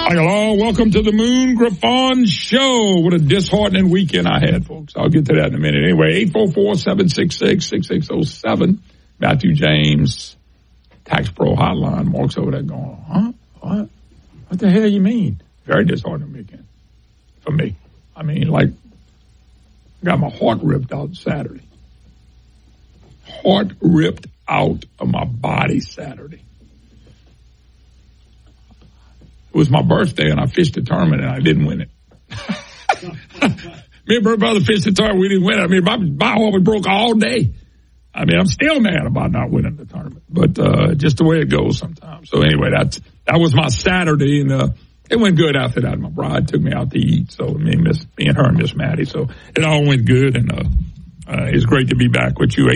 Hello, welcome to the Moon Griffon Show. What a disheartening weekend I had, folks. I'll get to that in a minute. Anyway, 844-766-6607. Matthew James, Tax Pro Hotline. Mark's over there going, huh? What the hell you mean? Very disheartening weekend for me. I mean, like, I got my heart ripped out Saturday. Heart ripped out of my body Saturday. It was my birthday, and I fished the tournament, and I didn't win it. Me and my brother fished the tournament, we didn't win it. I mean, my heart was broke all day. I mean, I'm still mad about not winning the tournament, but just the way it goes sometimes. So anyway, that was my Saturday, and it went good after that. My bride took me out to eat, so me and her and Miss Maddie, so it all went good, and it's great to be back with you.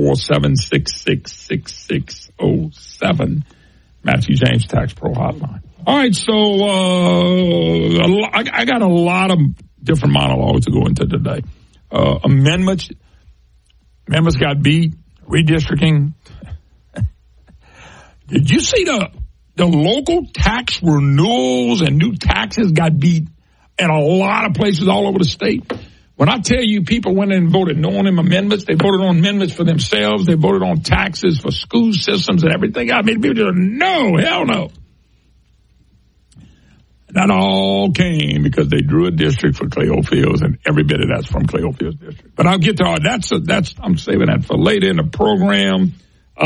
844-766-6607, Matthew James Tax Pro Hotline. All right, so I got a lot of different monologues to go into today. Amendments got beat. Redistricting. Did you see the local tax renewals and new taxes got beat in a lot of places all over the state? When I tell you people went in and voted no on them amendments, they voted on amendments for themselves. They voted on taxes for school systems and everything. I mean, people just, no, hell no. That all came because they drew a district for Cleophil's, and every bit of that's from Cleophil's district. But I'll get to all that's I'm saving that for later in the program.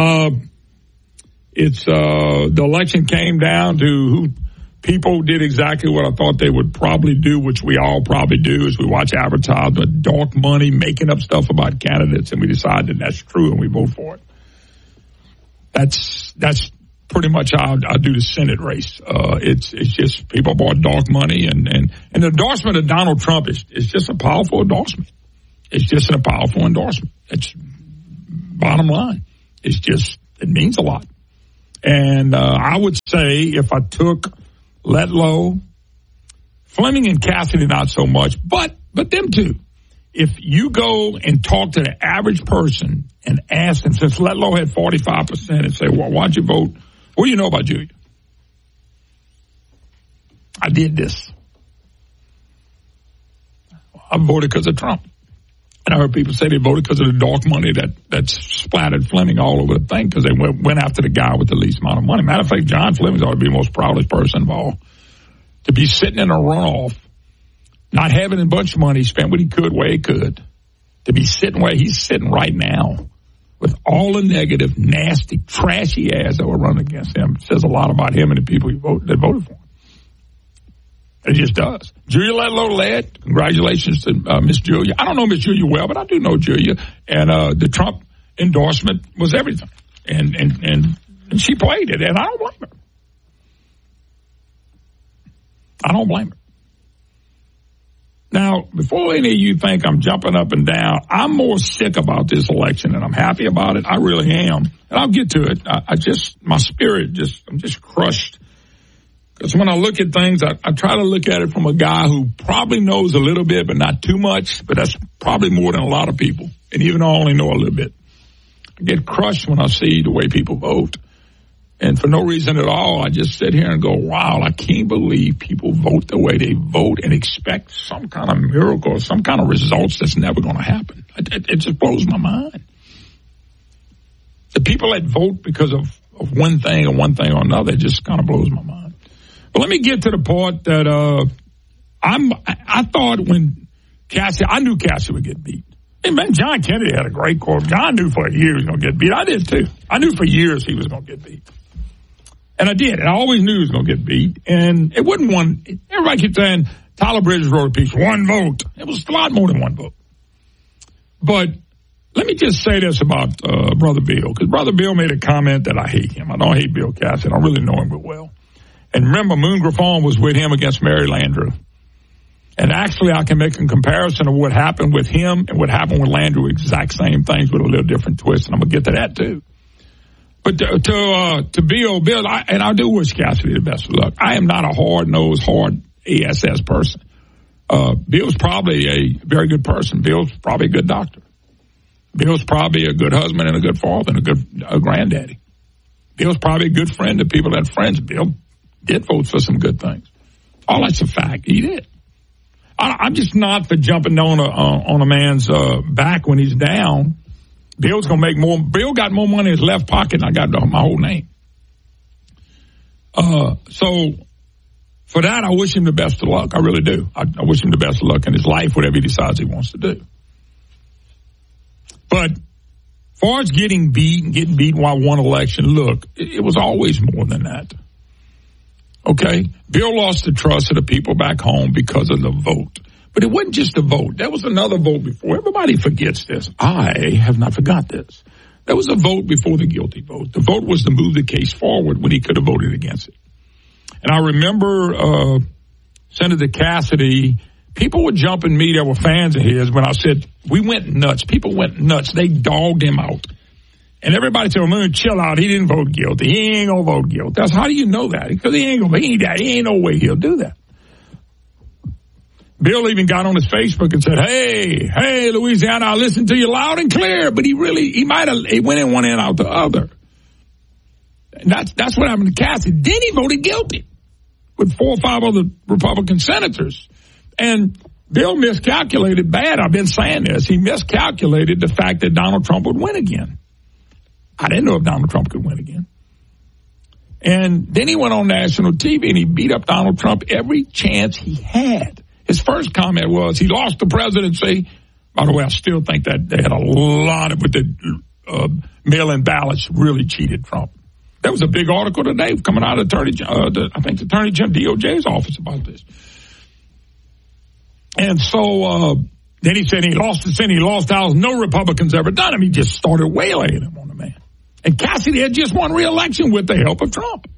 The election came down to who people did exactly what I thought they would probably do, which we all probably do, is we watch advertisement, dark money, making up stuff about candidates, and we decide that that's true and we vote for it. That's pretty much how I do the Senate race. It's just people bought dark money, and the endorsement of Donald Trump is just a powerful endorsement. It's just a powerful endorsement. It's bottom line. It means a lot. And I would say if I took Letlow, Fleming and Cassidy not so much, but them two. If you go and talk to the average person and ask them, since Letlow had 45%, and say, well, why'd you vote? What do you know about Julia? I did this. I voted because of Trump. And I heard people say they voted because of the dark money that splattered Fleming all over the thing because they went after the guy with the least amount of money. Matter of fact, John Fleming ought to be the most proudest person of all. To be sitting in a runoff, not having a bunch of money, spent what he could where he could. To be sitting where he's sitting right now with all the negative, nasty, trashy ass that were running against him. It says a lot about him and the people that voted for him. It just does. Julia Letlow led. Congratulations to Miss Julia. I don't know Miss Julia well, but I do know Julia. And the Trump endorsement was everything. And she played it, and I don't blame her. I don't blame her. Now, before any of you think I'm jumping up and down, I'm more sick about this election and I'm happy about it. I really am. And I'll get to it. My spirit I'm just crushed. Because when I look at things, I try to look at it from a guy who probably knows a little bit, but not too much. But that's probably more than a lot of people. And even though I only know a little bit, I get crushed when I see the way people vote. And for no reason at all, I just sit here and go, wow, I can't believe people vote the way they vote and expect some kind of miracle or some kind of results that's never going to happen. It just blows my mind. The people that vote because of one thing or another, it just kind of blows my mind. But let me get to the part that I thought when I knew Cassie would get beat. Hey, man, John Kennedy had a great quote. John knew for a year he was going to get beat. I did, too. I knew for years he was going to get beat. And I did. And I always knew he was going to get beat. And it wasn't one. Everybody kept saying, Tyler Bridges wrote a piece, one vote. It was a lot more than one vote. But let me just say this about Brother Bill, because Brother Bill made a comment that I hate him. I don't hate Bill Cassidy. I really know him real well. And remember, Moon Griffon was with him against Mary Landrieu. And actually, I can make a comparison of what happened with him and what happened with Landrieu, exact same things with a little different twist. And I'm going to get to that, too. But to Bill, I do wish Cassidy the best of luck. I am not a hard-nosed, hard ASS person. Bill's probably a very good person. Bill's probably a good doctor. Bill's probably a good husband and a good father and a good granddaddy. Bill's probably a good friend to people that have friends. Bill did vote for some good things. All that's a fact. He did. I'm just not for jumping on a man's back when he's down. Bill's going to make more. Bill got more money in his left pocket than I got my whole name. So for that, I wish him the best of luck. I really do. I wish him the best of luck in his life, whatever he decides he wants to do. But as far as getting beat while one election, look, it was always more than that. Okay? Bill lost the trust of the people back home because of the vote. But it wasn't just a vote. There was another vote before. Everybody forgets this. I have not forgot this. There was a vote before the guilty vote. The vote was to move the case forward when he could have voted against it. And I remember Senator Cassidy, people were jumping me that were fans of his when I said, we went nuts. People went nuts. They dogged him out. And everybody said, well, chill out. He didn't vote guilty. He ain't going to vote guilty. That's how do you know that? Because he ain't no way he'll do that. Bill even got on his Facebook and said, hey, Louisiana, I listened to you loud and clear. But he went in one end out the other. And that's what happened to Cassidy. Then he voted guilty with 4 or 5 other Republican senators. And Bill miscalculated bad. I've been saying this. He miscalculated the fact that Donald Trump would win again. I didn't know if Donald Trump could win again. And then he went on national TV and he beat up Donald Trump every chance he had. His first comment was he lost the presidency. By the way, I still think that they had a lot of, with the mail-in ballots really cheated Trump. There was a big article today coming out of Attorney General DOJ's office about this. And so then he said he lost the Senate, he lost the House. No Republicans ever done him. He just started waylaying him on the man. And Cassidy had just won re-election with the help of Trump.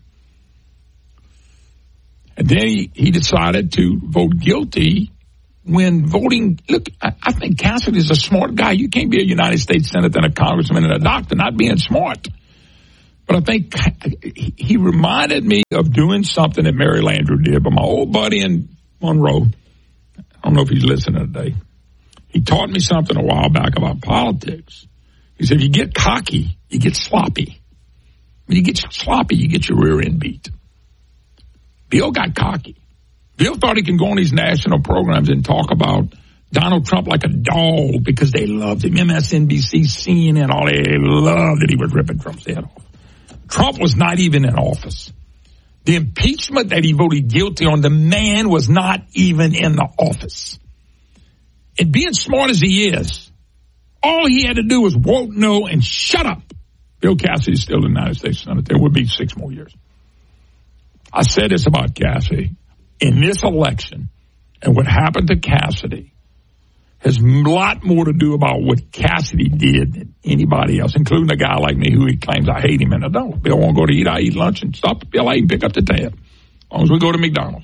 And then he decided to vote guilty when voting. Look, I think Cassidy's a smart guy. You can't be a United States Senator and a congressman and a doctor not being smart. But I think he reminded me of doing something that Mary Landrieu did. But my old buddy in Monroe, I don't know if he's listening today, he taught me something a while back about politics. He said, if you get cocky, you get sloppy. When you get sloppy, you get your rear end beat. Bill got cocky. Bill thought he can go on these national programs and talk about Donald Trump like a dog because they loved him. MSNBC, CNN, all they loved that he was ripping Trump's head off. Trump was not even in office. The impeachment that he voted guilty on, the man was not even in the office. And being smart as he is, all he had to do was vote no and shut up. Bill Cassidy is still the United States Senator. There will be 6 more years. I said this about Cassidy. In this election, and what happened to Cassidy has a lot more to do about what Cassidy did than anybody else, including a guy like me who he claims I hate him and I don't. Bill won't go to eat, I eat lunch and stop at PLA and pick up the tab. As long as we go to McDonald's.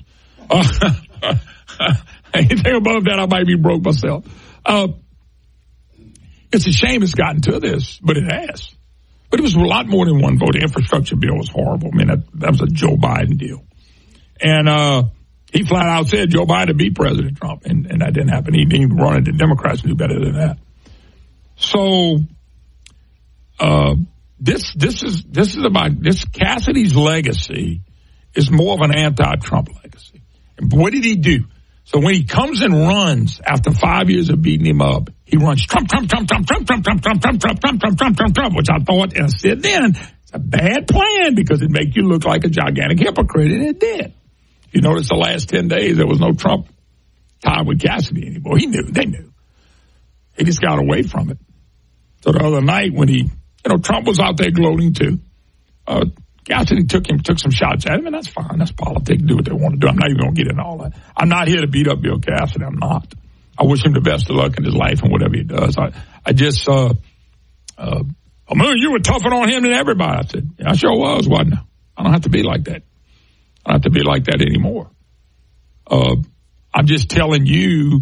Anything above that, I might be broke myself. It's a shame it's gotten to this, but it has. But it was a lot more than one vote. The infrastructure bill was horrible. I mean, that was a Joe Biden deal. And he flat out said Joe Biden beat President Trump, and that didn't happen. He didn't even run it. The Democrats knew better than that. So this is about this. Cassidy's legacy is more of an anti-Trump legacy. And what did he do? So when he comes and runs after 5 years of beating him up, he runs Trump, which I thought, and I said then, it's a bad plan because it makes you look like a gigantic hypocrite, and it did. You notice the last 10 days, there was no Trump time with Cassidy anymore. He knew. They knew. He just got away from it. So the other night when Trump was out there gloating too, Cassidy took some shots at him, and that's fine. That's politics. Do what they want to do. I'm not even going to get into all that. I'm not here to beat up Bill Cassidy. I'm not. I wish him the best of luck in his life and whatever he does. I just, you were tougher on him than everybody. I said, yeah, I sure was, wasn't I? I don't have to be like that. I don't have to be like that anymore. I'm just telling you,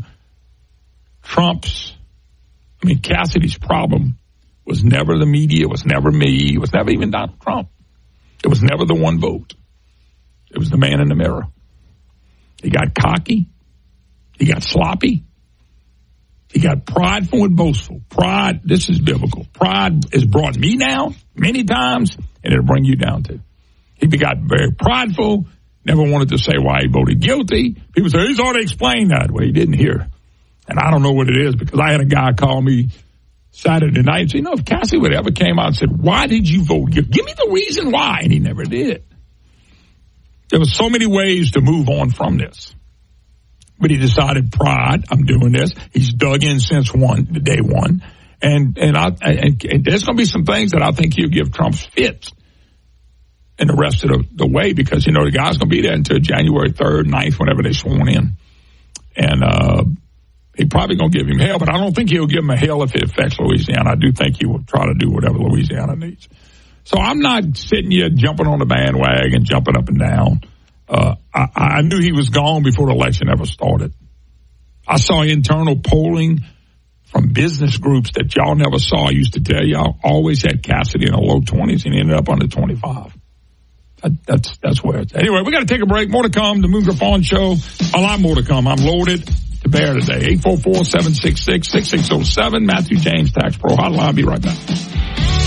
Cassidy's problem was never the media, was never me, it was never even Donald Trump. It was never the one vote. It was the man in the mirror. He got cocky. He got sloppy. He got prideful and boastful. Pride, this is biblical. Pride has brought me down many times, and it'll bring you down too. He got very prideful, never wanted to say why he voted guilty. People say, he's already explained that. Well, he didn't hear. And I don't know what it is, because I had a guy call me Saturday night and say, if Cassie would ever came out and said, why did you vote guilty? Give me the reason why. And he never did. There were so many ways to move on from this. But he decided, pride, I'm doing this. He's dug in since day one. And there's going to be some things that I think he'll give Trump fits in the rest of the way, because, the guy's going to be there until January 3rd, 9th, whenever they're sworn in. And he's probably going to give him hell, but I don't think he'll give him a hell if it affects Louisiana. I do think he will try to do whatever Louisiana needs. So I'm not sitting here jumping on the bandwagon, jumping up and down. I knew he was gone before the election ever started. I saw internal polling from business groups that y'all never saw. I used to tell y'all, always had Cassidy in the low 20s, and he ended up under 25. That's where it's at. Anyway, we got to take a break. More to come. The Moon Griffon Show. A lot more to come. I'm loaded to bear today. 844-766-6607. Matthew James Tax Pro Hotline. Be right back.